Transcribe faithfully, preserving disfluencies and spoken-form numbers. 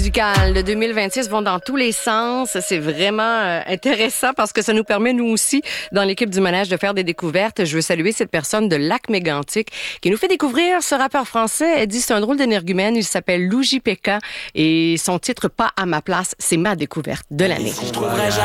musicales de deux mille vingt-six vont dans tous les sens. C'est vraiment euh, intéressant parce que ça nous permet, nous aussi, dans l'équipe du Manège, de faire des découvertes. Je veux saluer cette personne de Lac-Mégantic qui nous fait découvrir ce rappeur français. Elle dit c'est un drôle d'énergumène. Il s'appelle Luigi Pekka et son titre « Pas à ma place », c'est ma découverte de l'année.